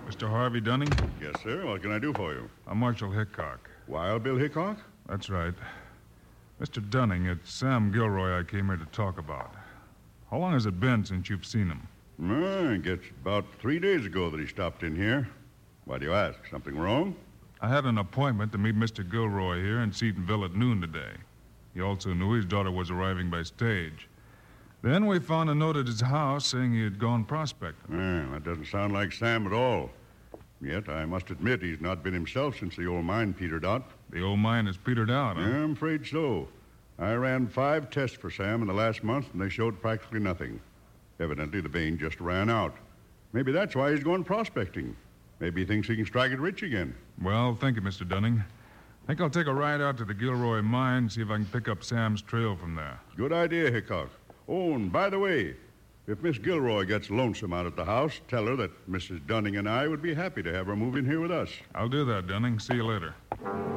Mr. Harvey Dunning? Yes, sir. What can I do for you? I'm Marshal Hickok. Wild Bill Hickok? That's right. Mr. Dunning, it's Sam Gilroy I came here to talk about. How long has it been since you've seen him? I guess about 3 days ago that he stopped in here. Why do you ask? Something wrong? I had an appointment to meet Mr. Gilroy here in Seatonville at noon today. He also knew his daughter was arriving by stage. Then we found a note at his house saying he had gone prospecting. That doesn't sound like Sam at all. Yet, I must admit he's not been himself since the old mine petered out. The old mine has petered out, huh? Yeah, I'm afraid so. I ran 5 tests for Sam in the last month, and they showed practically nothing. Evidently, the vein just ran out. Maybe that's why he's going prospecting. Maybe he thinks he can strike it rich again. Well, thank you, Mr. Dunning. I think I'll take a ride out to the Gilroy mine, see if I can pick up Sam's trail from there. Good idea, Hickok. Oh, and by the way, if Miss Gilroy gets lonesome out at the house, tell her that Mrs. Dunning and I would be happy to have her move in here with us. I'll do that, Dunning. See you later.